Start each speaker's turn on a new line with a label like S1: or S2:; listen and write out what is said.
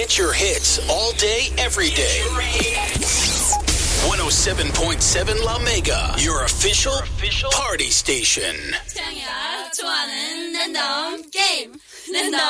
S1: Get your hits all day, every day. 107.7 La Mega, your official party station.
S2: 창이야, 좋아하는 랜덤 게임. 랜덤